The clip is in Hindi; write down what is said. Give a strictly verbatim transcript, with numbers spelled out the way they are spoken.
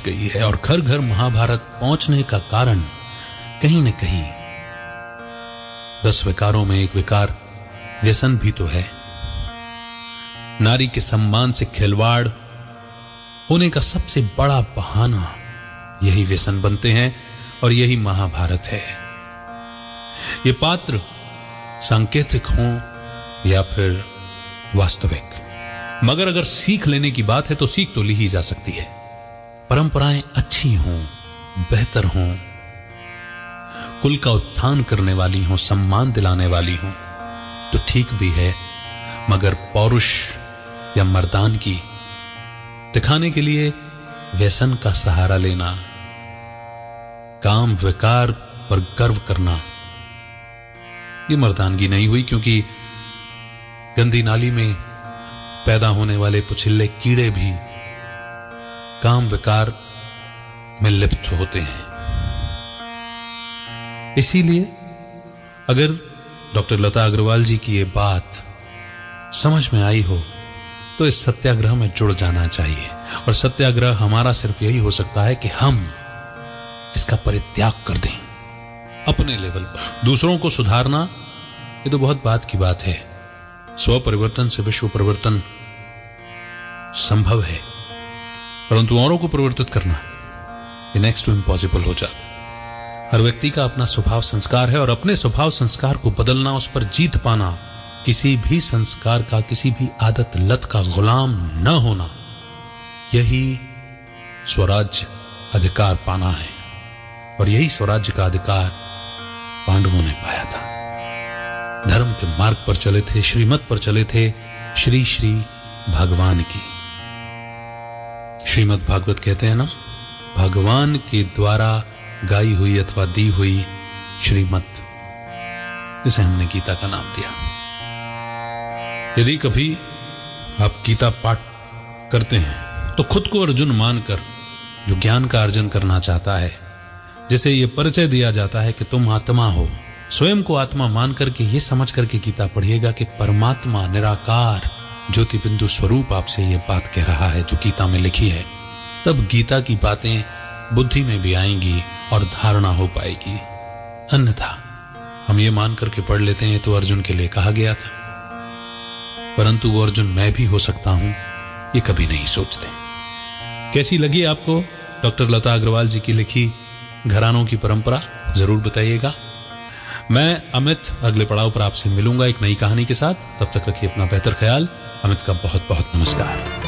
पहुंच गई है और घर घर महाभारत पहुंचने का कारण कहीं न कहीं दस विकारों में एक विकार व्यसन भी तो है। नारी के सम्मान से खिलवाड़ होने का सबसे बड़ा बहाना यही व्यसन बनते हैं और यही महाभारत है। ये पात्र सांकेतिक हों या फिर वास्तविक, मगर अगर सीख लेने की बात है तो सीख तो ली ही जा सकती है। परंपराएं अच्छी हों, बेहतर हों, कुल का उत्थान करने वाली हों, सम्मान दिलाने वाली हों तो ठीक भी है, मगर पौरुष या मर्दान की दिखाने के लिए व्यसन का सहारा लेना, काम विकार पर गर्व करना, ये मर्दानगी नहीं हुई, क्योंकि गंदी नाली में पैदा होने वाले पुछिल्ले कीड़े भी काम विकार में लिप्त होते हैं। इसीलिए अगर डॉक्टर लता अग्रवाल जी की ये बात समझ में आई हो तो इस सत्याग्रह में जुड़ जाना चाहिए। और सत्याग्रह हमारा सिर्फ यही हो सकता है कि हम इसका परित्याग कर दें अपने लेवल पर। दूसरों को सुधारना ये तो बहुत बात की बात है, स्व परिवर्तन से विश्व परिवर्तन संभव है, परंतु औरों को परिवर्तित करना ये नेक्स्ट टू इम्पॉसिबल हो जाता है। हर व्यक्ति का अपना स्वभाव संस्कार है और अपने स्वभाव संस्कार को बदलना, उस पर जीत पाना, किसी भी संस्कार का, किसी भी आदत लत का गुलाम न होना, यही स्वराज्य अधिकार पाना है। और यही स्वराज्य का अधिकार पांडवों ने पाया था। धर्म के मार्ग पर चले थे, श्रीमत पर चले थे, श्री श्री भगवान की। श्रीमद् भागवत कहते हैं ना, भगवान के द्वारा गाई हुई अथवा दी हुई श्रीमत, इसे हमने गीता का नाम दिया। यदि कभी आप गीता पाठ करते हैं तो खुद को अर्जुन मानकर, जो ज्ञान का अर्जन करना चाहता है, जिसे यह परिचय दिया जाता है कि तुम आत्मा हो, स्वयं को आत्मा मान करके ये समझ करके गीता पढ़िएगा कि परमात्मा निराकार ज्योति बिंदु स्वरूप आपसे ये बात कह रहा है जो गीता में लिखी है, तब गीता की बातें बुद्धि में भी आएंगी और धारणा हो पाएगी। अन्यथा हम ये मान करके पढ़ लेते हैं तो अर्जुन के लिए कहा गया था, परंतु वो अर्जुन मैं भी हो सकता हूं, ये कभी नहीं सोचते। कैसी लगी आपको डॉक्टर लता अग्रवाल जी की लिखी घरानों की परंपरा, जरूर बताइएगा। मैं अमित अगले पड़ाव पर आपसे मिलूंगा एक नई कहानी के साथ। तब तक रखिए अपना बेहतर ख्याल। अमित का बहुत बहुत नमस्कार।